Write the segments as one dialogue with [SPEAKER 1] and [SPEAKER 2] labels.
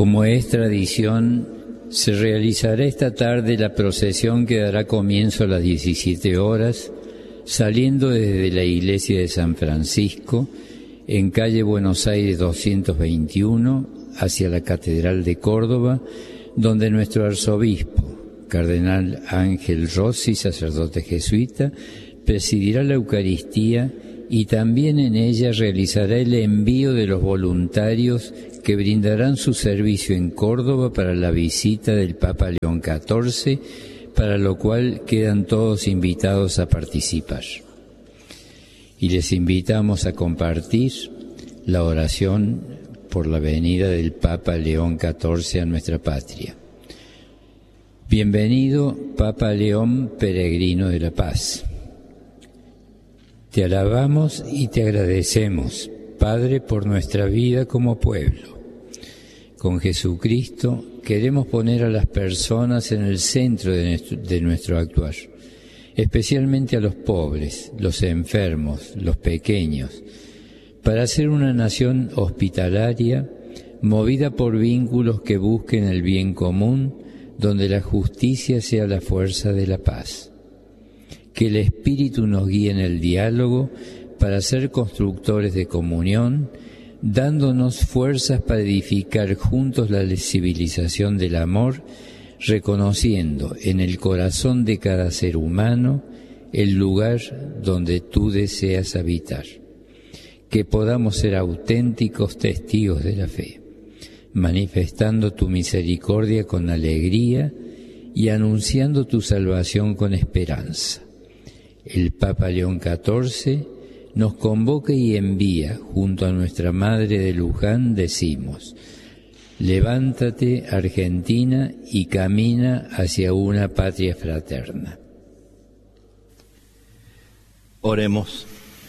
[SPEAKER 1] Como es tradición, se realizará esta tarde la procesión que dará comienzo a las 17 horas, saliendo desde la iglesia de San Francisco, en calle Buenos Aires 221, hacia la Catedral de Córdoba, donde nuestro arzobispo, Cardenal Ángel Rossi, sacerdote jesuita, presidirá la Eucaristía y también en ella realizará el envío de los voluntarios que brindarán su servicio en Córdoba para la visita del Papa León XIV, para lo cual quedan todos invitados a participar. Y les invitamos a compartir la oración por la venida del Papa León XIV a nuestra patria. Bienvenido, Papa León, peregrino de la paz. Te alabamos y te agradecemos, Padre, por nuestra vida como pueblo. Con Jesucristo queremos poner a las personas en el centro de nuestro actuar, especialmente a los pobres, los enfermos, los pequeños, para ser una nación hospitalaria, movida por vínculos que busquen el bien común, donde la justicia sea la fuerza de la paz. Que el Espíritu nos guíe en el diálogo para ser constructores de comunión, dándonos fuerzas para edificar juntos la civilización del amor, reconociendo en el corazón de cada ser humano el lugar donde tú deseas habitar. Que podamos ser auténticos testigos de la fe, manifestando tu misericordia con alegría y anunciando tu salvación con esperanza. El Papa León XIV nos convoca y envía, junto a nuestra Madre de Luján, decimos: levántate, Argentina, y camina hacia una patria fraterna.
[SPEAKER 2] Oremos.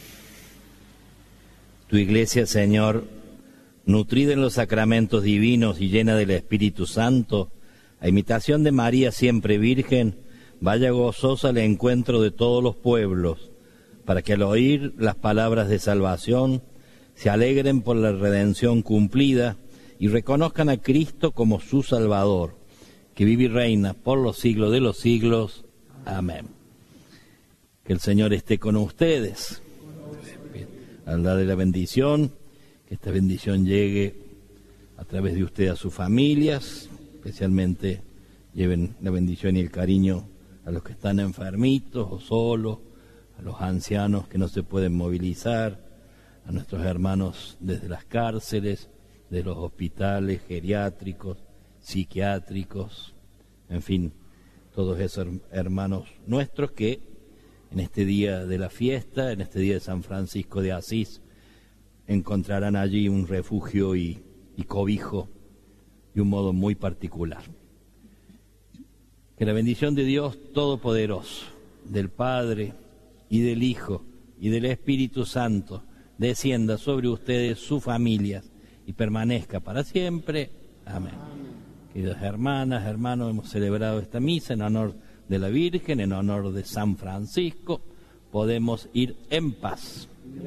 [SPEAKER 2] Tu Iglesia, Señor, nutrida en los sacramentos divinos y llena del Espíritu Santo, a imitación de María siempre Virgen, vaya gozosa al encuentro de todos los pueblos, para que al oír las palabras de salvación se alegren por la redención cumplida y reconozcan a Cristo como su Salvador, que vive y reina por los siglos de los siglos. Amén. Que el Señor esté con ustedes. Al darle la bendición, que esta bendición llegue a través de usted a sus familias, especialmente lleven la bendición y el cariño a los que están enfermitos o solos, a los ancianos que no se pueden movilizar, a nuestros hermanos desde las cárceles, de los hospitales geriátricos, psiquiátricos, en fin, todos esos hermanos nuestros que en este día de la fiesta, en este día de San Francisco de Asís, encontrarán allí un refugio y cobijo de un modo muy particular. Que la bendición de Dios Todopoderoso, del Padre y del Hijo y del Espíritu Santo, descienda sobre ustedes, sus familias, y permanezca para siempre. Amén. Queridas hermanas, hermanos, hemos celebrado esta misa en honor de la Virgen, en honor de San Francisco. Podemos ir en paz.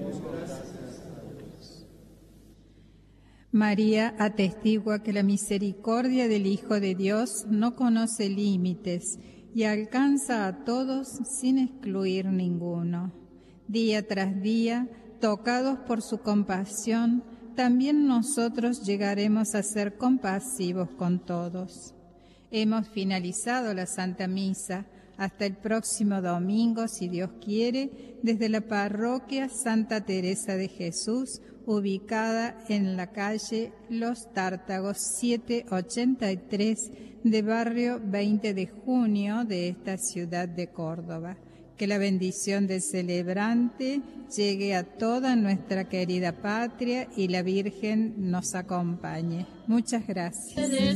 [SPEAKER 3] María atestigua que la misericordia del Hijo de Dios no conoce límites y alcanza a todos sin excluir ninguno. Día tras día, tocados por su compasión, también nosotros llegaremos a ser compasivos con todos. Hemos finalizado la Santa Misa. Hasta el próximo domingo, si Dios quiere, desde la parroquia Santa Teresa de Jesús, ubicada en la calle Los Tártagos 783 de barrio 20 de junio de esta ciudad de Córdoba. Que la bendición del celebrante llegue a toda nuestra querida patria y la Virgen nos acompañe. Muchas gracias.